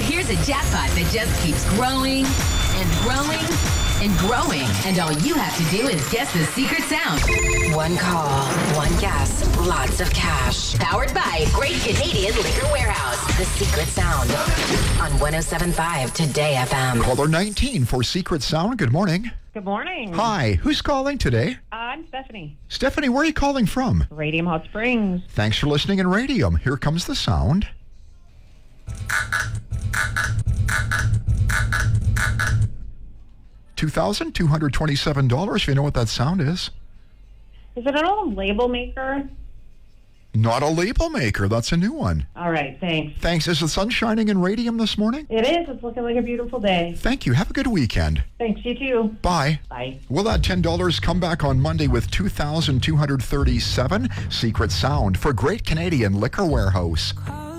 here's a jackpot that just keeps growing and growing and growing. And all you have to do is guess the secret sound. One call, one guess, lots of cash. Powered by Great Canadian Liquor Warehouse. The secret sound on 107.5 Today FM. Caller 19 for Secret Sound. Good morning. Good morning. Hi, who's calling today? I'm Stephanie. Stephanie, where are you calling from? Radium Hot Springs. Thanks for listening in Radium. Here comes the sound. $2,227, if you know what that sound is. Is it an old label maker? Not a label maker. That's a new one. All right, thanks. Thanks. Is the sun shining in Radium this morning? It is. It's looking like a beautiful day. Thank you. Have a good weekend. Thanks, you too. Bye. Bye. Will that $10 come back on Monday with $2,237? Secret Sound for Great Canadian Liquor Warehouse.